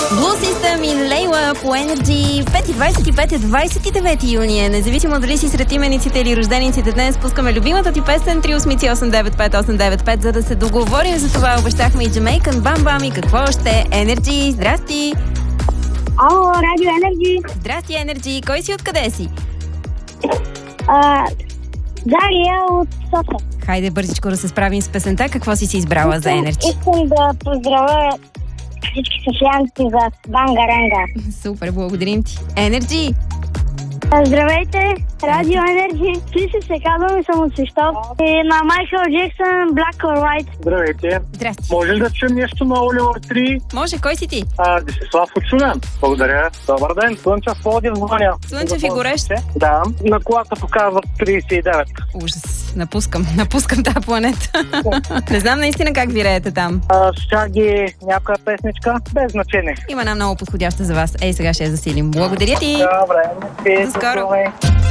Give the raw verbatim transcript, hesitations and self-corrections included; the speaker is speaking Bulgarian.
Blue System и Лейла по Energy. пет и двайсет и пет е двайсет и девети юни. Независимо дали си сред имениците или рождениците, днес пускаме любимата ти песен три осем осем девет пет осем девет пет, за да се договорим за това. Обещахме и Jamaican Bam Bam и какво още. Energy, здрасти! Ало, Радио Енерджи. Здрасти, Energy. Кой си, откъде си? А, Дария от София. Хайде бързичко да се справим с песента. Какво си си избрала за Energy? Искам да поздравя всички софиянци за Бангаранга. Супер, благодарим ти. Energy! Здравейте, Радио Енерджи. Слиша се, казвам и съм от Свищов. И на Майкъл Джексън, Black or White. Здравейте. Здрасти. Може ли да чуем нещо на Оливър три? Може, кой си ти? А, Десислав от Шумен. Благодаря. Добър ден. Слънчев Пловдив звъня. Слънчев и горещ. Да. На колата показва трийсет и девет. Ужас. Напускам. Напускам тази планета. Не знам наистина как виреете там. А, Шаги, някоя песничка. Без значение. Има една много подходяща за вас. Ей, сега ще я засилим. Благодаря ти. Добре. До скоро.